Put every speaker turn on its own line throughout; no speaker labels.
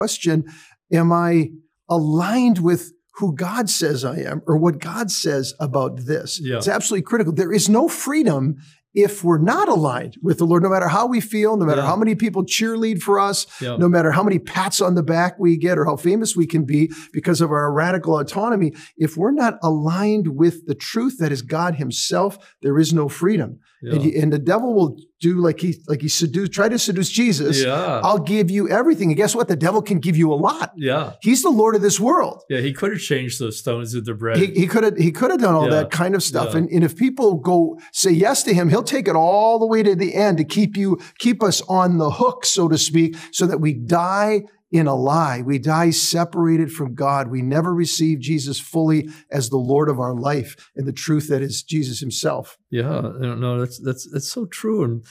question, am I aligned with who God says I am or what God says about this?
Yeah.
It's absolutely critical. There is no freedom if we're not aligned with the Lord, no matter how we feel, no matter how many people cheerlead for us, no matter how many pats on the back we get or how famous we can be because of our radical autonomy. If we're not aligned with the truth that is God himself, there is no freedom. Yeah. And the devil will do like he try to seduce Jesus.
Yeah.
I'll give you everything. And guess what? The devil can give you a lot.
Yeah.
He's the Lord of this world.
Yeah. He could have changed those stones into bread.
He could have done all that kind of stuff. And if people go say yes to him, he'll take it all the way to the end to keep us on the hook, so to speak, so that we die in a lie. We die separated from God. We never receive Jesus fully as the Lord of our life and the truth that is Jesus himself.
Yeah, no, that's so true. And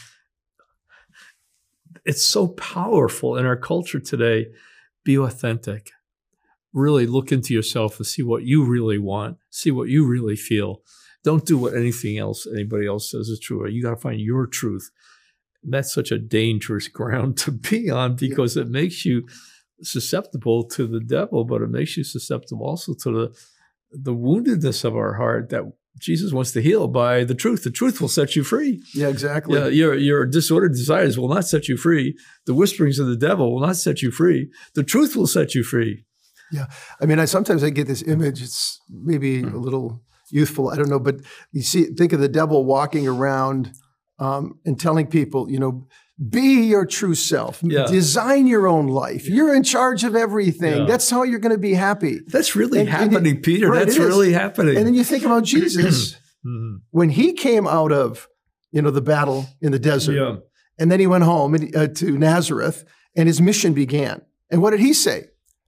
it's so powerful in our culture today. Be authentic. Really look into yourself and see what you really want. See what you really feel. Don't do what anybody else says is true. You got to find your truth. That's such a dangerous ground to be on because it makes you susceptible to the devil, but it makes you susceptible also to the woundedness of our heart that Jesus wants to heal by the truth. The truth will set you free.
Yeah, exactly.
Yeah, your disordered desires will not set you free. The whisperings of the devil will not set you free. The truth will set you free.
Yeah. I mean, sometimes I get this image. It's maybe a little youthful. I don't know. But think of the devil walking around and telling people, be your true self. Yeah. Design your own life. You're in charge of everything. Yeah. That's how you're going to be happy.
That's really happening, Peter. Right, that's really happening.
And then you think about Jesus when he came out of, the battle in the desert, and then he went home to Nazareth, and his mission began. And what did he say?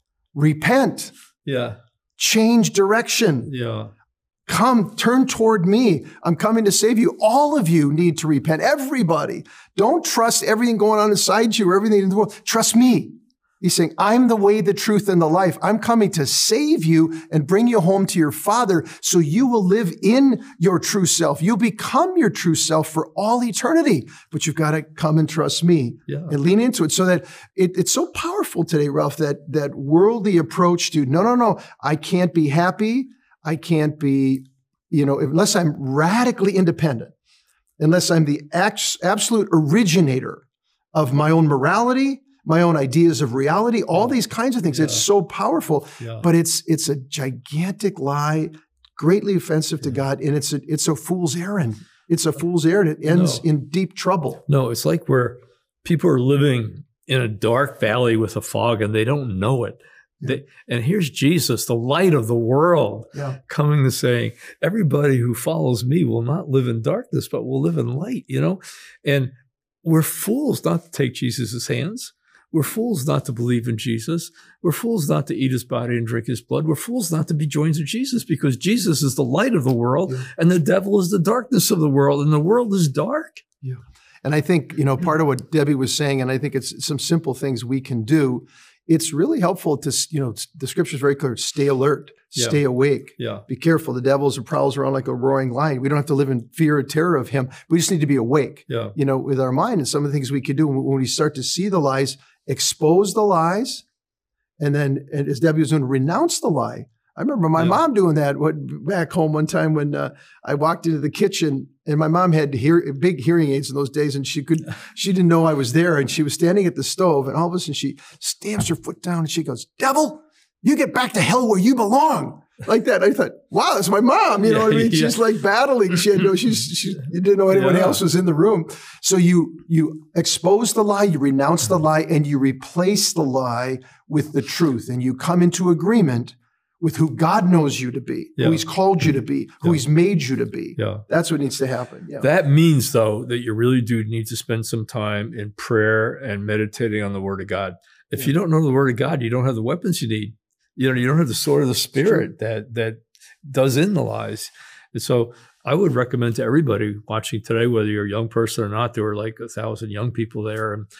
Repent.
Yeah.
Change direction.
Yeah.
Come, turn toward me. I'm coming to save you. All of you need to repent. Everybody. Don't trust everything going on inside you or everything in the world. Trust me. He's saying, I'm the way, the truth, and the life. I'm coming to save you and bring you home to your Father so you will live in your true self. You'll become your true self for all eternity. But you've got to come and trust me and lean into it. So that it's so powerful today, Ralph, that worldly approach to, no, I can't be happy. I can't be, unless I'm radically independent, unless I'm the absolute originator of my own morality, my own ideas of reality, all these kinds of things. Yeah. It's so powerful, but it's a gigantic lie, greatly offensive to God, and it's a fool's errand. It's a fool's errand. It ends in deep trouble.
No, it's like where people are living in a dark valley with a fog and they don't know it. And here's Jesus, the light of the world, coming to say, everybody who follows me will not live in darkness, but will live in light, And we're fools not to take Jesus' hands. We're fools not to believe in Jesus. We're fools not to eat his body and drink his blood. We're fools not to be joined to Jesus because Jesus is the light of the world and the devil is the darkness of the world, and the world is dark.
Yeah. And I think, part of what Debbie was saying, and I think it's some simple things we can do. It's really helpful to, the scripture is very clear. Stay alert, stay awake, be careful. The devil prowls around like a roaring lion. We don't have to live in fear or terror of him. We just need to be awake, with our mind. And some of the things we can do when we start to see the lies, expose the lies, and then, as Debbie was doing, renounce the lie. I remember my mom doing that back home one time when I walked into the kitchen, and my mom had big hearing aids in those days, and she didn't know I was there, and she was standing at the stove, and all of a sudden she stamps her foot down and she goes, "Devil, you get back to hell where you belong." Like that. I thought, wow, that's my mom. You know what I mean? She's like battling. She didn't know anyone else was in the room. So you expose the lie, you renounce the lie, and you replace the lie with the truth, and you come into agreement with who God knows you to be, who he's called you to be, who he's made you to be. Yeah. That's what needs to happen. Yeah.
That means, though, that you really do need to spend some time in prayer and meditating on the Word of God. If you don't know the Word of God, you don't have the weapons you need. You don't have the sword of the Spirit that does in the lies. And so I would recommend to everybody watching today, whether you're a young person or not, there were like 1,000 young people there. And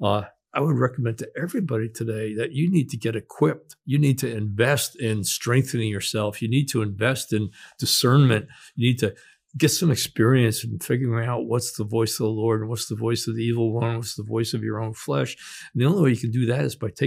I would recommend to everybody today that you need to get equipped. You need to invest in strengthening yourself. You need to invest in discernment. You need to get some experience in figuring out what's the voice of the Lord and what's the voice of the evil one, what's the voice of your own flesh. And the only way you can do that is by taking